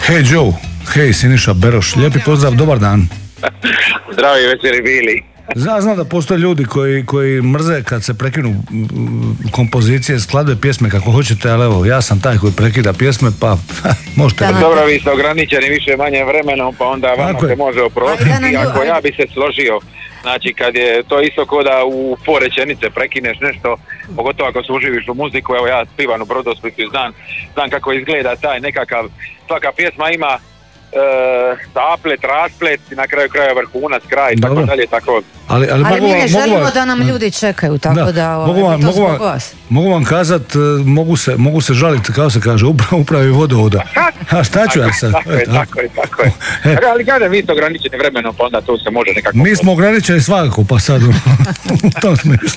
Hej Joe, hej Siniša Beroš, lijepi pozdrav, dobar dan. Zdravi večeri bili. Znam da postoje ljudi koji mrze kad se prekinu kompozicije, skladbe, pjesme kako hoćete, ali evo, ja sam taj koji prekida pjesme, pa možete... Dobro, vi ste ograničeni više manje vremenom, pa onda vama se može oprostiti, ako ja bi se složio. Znači, kad je to isto ko da u po rečenice prekineš nešto, pogotovo ako se uživiš u muziku, evo ja spivam u Brodosplitu, znam kako izgleda taj nekakav, svaka pjesma ima zaplet, rasplet i na kraju kraja vrhunac, kraj, tako dalje, tako. Ali mi ne želimo da nam ljudi čekaju, tako da mogu vam kazat, mogu se žaliti, kao se kaže, upravi vodovoda. A šta ću ja sad? Tako je. Ali kada vi ste ograničeni vremenom, pa onda to se može nekako... Mi smo ograničeni svakako, pa sad u tom smislu.